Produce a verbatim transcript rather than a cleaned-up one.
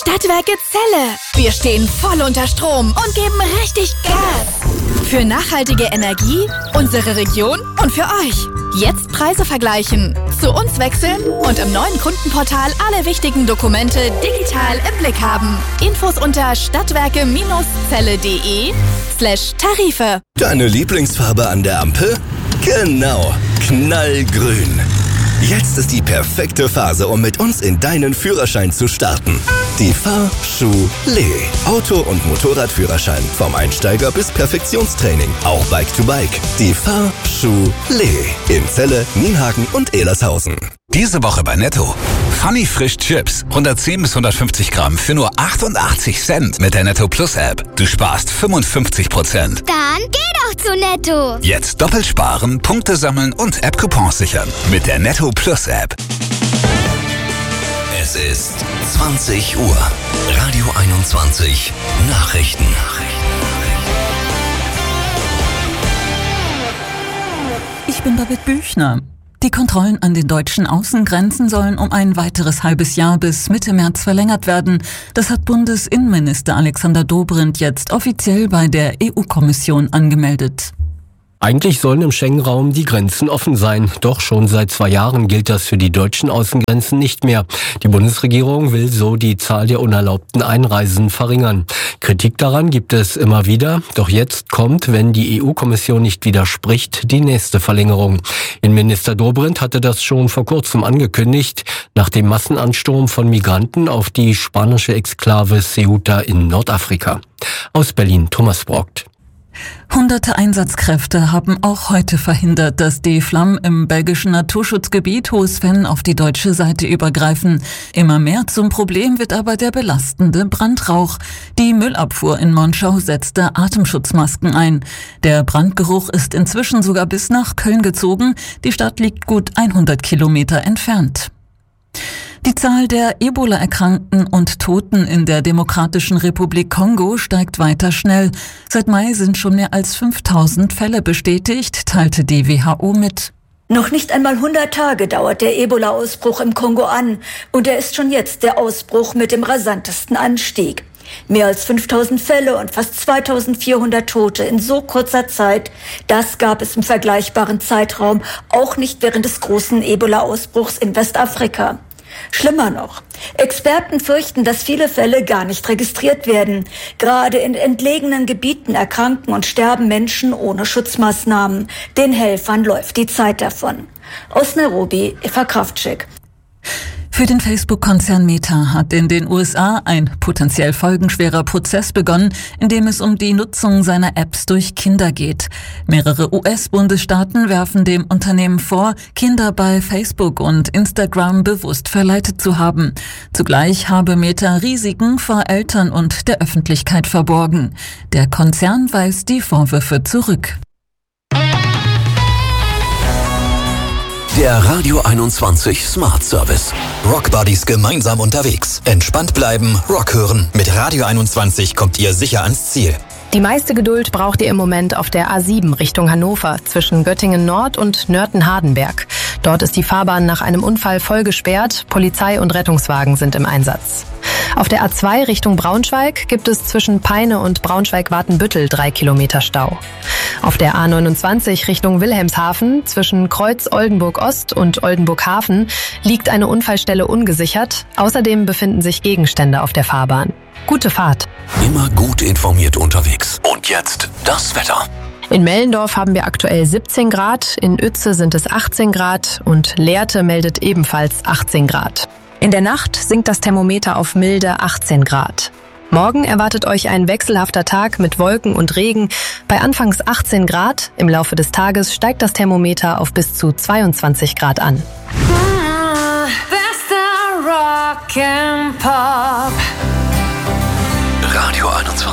Stadtwerke Celle. Wir stehen voll unter Strom und geben richtig Gas. Für nachhaltige Energie, unsere Region und für euch. Jetzt Preise vergleichen, zu uns wechseln und im neuen Kundenportal alle wichtigen Dokumente digital im Blick haben. Infos unter stadtwerke-zelle.de slash Tarife. Deine Lieblingsfarbe an der Ampel? Genau, knallgrün. Jetzt ist die perfekte Phase, um mit uns in deinen Führerschein zu starten. Die Fahrschule. Auto- und Motorradführerschein. Vom Einsteiger bis Perfektionstraining. Auch Bike-to-Bike. Die Fahrschule. In Celle, Nienhagen und Ehlershausen. Diese Woche bei Netto. Funny Frisch Chips. hundertzehn bis hundertfünfzig Gramm für nur achtundachtzig Cent mit der Netto Plus App. Du sparst fünfundfünfzig Prozent. Dann geh doch zu Netto. Jetzt doppelt sparen, Punkte sammeln und App-Coupons sichern. Mit der Netto Plus App. Es ist zwanzig Uhr. Radio einundzwanzig. Nachrichten. Ich bin Babette Büchner. Die Kontrollen an den deutschen Außengrenzen sollen um ein weiteres halbes Jahr bis Mitte März verlängert werden. Das hat Bundesinnenminister Alexander Dobrindt jetzt offiziell bei der E U-Kommission angemeldet. Eigentlich sollen im Schengen-Raum die Grenzen offen sein. Doch schon seit zwei Jahren gilt das für die deutschen Außengrenzen nicht mehr. Die Bundesregierung will so die Zahl der unerlaubten Einreisen verringern. Kritik daran gibt es immer wieder. Doch jetzt kommt, wenn die E U-Kommission nicht widerspricht, die nächste Verlängerung. Innenminister Dobrindt hatte das schon vor kurzem angekündigt, nach dem Massenansturm von Migranten auf die spanische Exklave Ceuta in Nordafrika. Aus Berlin, Thomas Brockt. Hunderte Einsatzkräfte haben auch heute verhindert, dass die Flammen im belgischen Naturschutzgebiet Hohes-Venn auf die deutsche Seite übergreifen. Immer mehr zum Problem wird aber der belastende Brandrauch. Die Müllabfuhr in Monschau setzte Atemschutzmasken ein. Der Brandgeruch ist inzwischen sogar bis nach Köln gezogen. Die Stadt liegt gut hundert Kilometer entfernt. Die Zahl der Ebola-Erkrankten und Toten in der Demokratischen Republik Kongo steigt weiter schnell. Seit Mai sind schon mehr als fünftausend Fälle bestätigt, teilte die W H O mit. Noch nicht einmal hundert Tage dauert der Ebola-Ausbruch im Kongo an und er ist schon jetzt der Ausbruch mit dem rasantesten Anstieg. Mehr als fünftausend Fälle und fast zweitausendvierhundert Tote in so kurzer Zeit, das gab es im vergleichbaren Zeitraum auch nicht während des großen Ebola-Ausbruchs in Westafrika. Schlimmer noch, Experten fürchten, dass viele Fälle gar nicht registriert werden. Gerade in entlegenen Gebieten erkranken und sterben Menschen ohne Schutzmaßnahmen. Den Helfern läuft die Zeit davon. Aus Nairobi, Eva Kraftschick. Für den Facebook-Konzern Meta hat in den U S A ein potenziell folgenschwerer Prozess begonnen, in dem es um die Nutzung seiner Apps durch Kinder geht. Mehrere U S-Bundesstaaten werfen dem Unternehmen vor, Kinder bei Facebook und Instagram bewusst verleitet zu haben. Zugleich habe Meta Risiken vor Eltern und der Öffentlichkeit verborgen. Der Konzern weist die Vorwürfe zurück. Der Radio einundzwanzig Smart Service. Rock Buddies gemeinsam unterwegs. Entspannt bleiben, Rock hören. Mit Radio einundzwanzig kommt ihr sicher ans Ziel. Die meiste Geduld braucht ihr im Moment auf der A sieben Richtung Hannover zwischen Göttingen Nord und Nörten-Hardenberg. Dort ist die Fahrbahn nach einem Unfall voll gesperrt. Polizei und Rettungswagen sind im Einsatz. Auf der A zwei Richtung Braunschweig gibt es zwischen Peine und Braunschweig-Watenbüttel drei Kilometer Stau. Auf der A neunundzwanzig Richtung Wilhelmshaven zwischen Kreuz Oldenburg-Ost und Oldenburg-Hafen liegt eine Unfallstelle ungesichert. Außerdem befinden sich Gegenstände auf der Fahrbahn. Gute Fahrt. Immer gut informiert unterwegs. Und jetzt das Wetter. In Mellendorf haben wir aktuell siebzehn Grad, in Uetze sind es achtzehn Grad und Lehrte meldet ebenfalls achtzehn Grad. In der Nacht sinkt das Thermometer auf milde achtzehn Grad. Morgen erwartet euch ein wechselhafter Tag mit Wolken und Regen. Bei anfangs achtzehn Grad, im Laufe des Tages steigt das Thermometer auf bis zu zweiundzwanzig Grad an. Ah, bester Rock and Pop. Radio einundzwanzig.